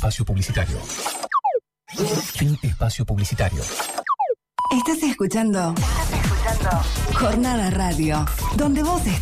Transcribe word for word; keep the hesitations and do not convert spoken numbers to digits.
espacio publicitario. Fin espacio publicitario. Estás escuchando. Estás escuchando. Jornada Radio, donde vos estás.